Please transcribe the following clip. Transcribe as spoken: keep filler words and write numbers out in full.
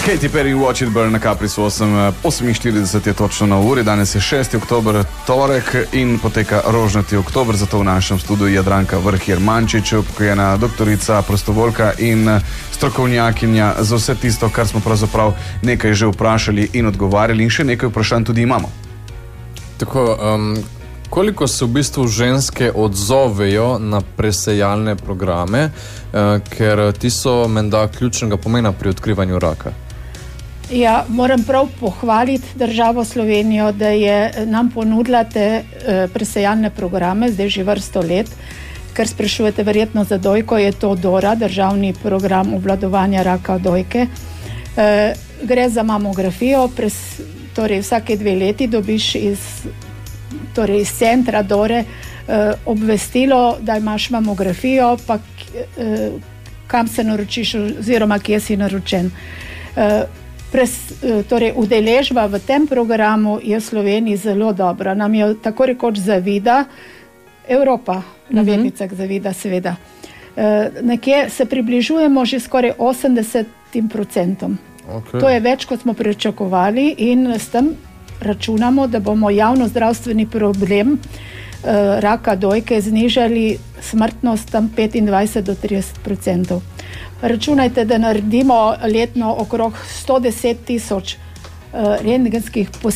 Katy Perry, Watch It Burn na Caprisu osem oseminštirideset je točno na uri, danes je šesti oktober, torek in poteka rožnati oktober, zato v našem studiu Jadranka Vrh-Jermančič, upokojena doktorica, prostovoljka in strokovnjakinja za vse tisto, kar smo pravzaprav nekaj že vprašali in odgovarjali in še nekaj vprašanj tudi imamo. Tako, um, koliko se v bistvu ženske odzovejo na presejalne programe, uh, ker ti so menda ključnega pomena pri odkrivanju raka? Ja, moram prav pohvaliti državo Slovenijo, da je nam ponudila te uh, presejalne programe, zdaj že vrsto let, ker sprašujete verjetno za dojko, je to DORA, državni program obvladovanja raka dojke. Uh, gre za mamografijo, pres, torej vsake dve leti dobiš iz, torej iz centra DORE uh, obvestilo, da imaš mamografijo, pa uh, kam se naročiš oziroma kje si naročen. Uh, Pres, torej, udeležba v tem programu je v Sloveniji zelo dobra. Nam jo tako rekoč zavida Evropa, na vednicah zavida seveda. E, nekje se približujemo že skoraj osemdesetim procentom. Okay. To je več, kot smo pričakovali in s tem računamo, da bomo javnozdravstveni problem e, raka dojke znižali smrtnost tam petindvajset do trideset procentov. Računajte, da naredimo letno okrog sto deset tisoč uh, rentgenskih posnetkov